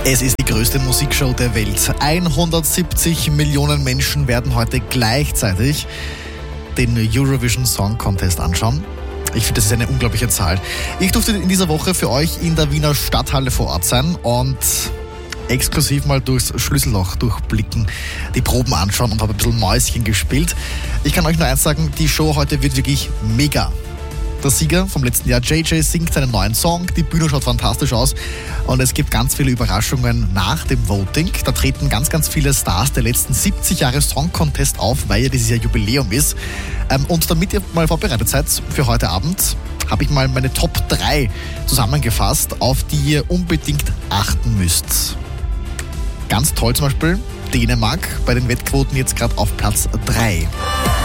Es ist die größte Musikshow der Welt. 170 Millionen Menschen werden heute gleichzeitig den Eurovision Song Contest anschauen. Ich finde, das ist eine unglaubliche Zahl. Ich durfte in dieser Woche für euch in der Wiener Stadthalle vor Ort sein und exklusiv mal durchs Schlüsselloch durchblicken, die Proben anschauen und habe ein bisschen Mäuschen gespielt. Ich kann euch nur eins sagen, die Show heute wird wirklich mega. Der Sieger vom letzten Jahr, JJ, singt seinen neuen Song, die Bühne schaut fantastisch aus und es gibt ganz viele Überraschungen nach dem Voting. Da treten ganz viele Stars der letzten 70 Jahre Song Contest auf, weil ja dieses Jahr Jubiläum ist. Und damit ihr mal vorbereitet seid für heute Abend, habe ich mal meine Top 3 zusammengefasst, auf die ihr unbedingt achten müsst. Ganz toll zum Beispiel Dänemark, bei den Wettquoten jetzt gerade auf Platz 3.